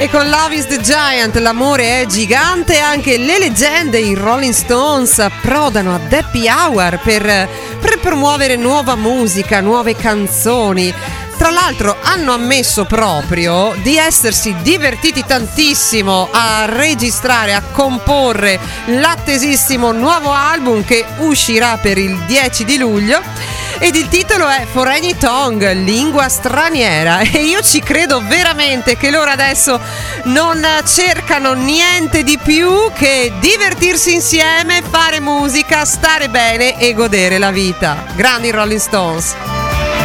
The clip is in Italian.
E con Love is the Giant, l'amore è gigante, anche le leggende, i Rolling Stones, approdano ad Happy Hour per promuovere nuova musica, nuove canzoni. Tra l'altro hanno ammesso proprio di essersi divertiti tantissimo a registrare, a comporre l'attesissimo nuovo album che uscirà per il 10 di luglio. Ed il titolo è For Any Tongue, lingua straniera, e io ci credo veramente che loro adesso non cercano niente di più che divertirsi insieme, fare musica, stare bene e godere la vita. Grandi Rolling Stones.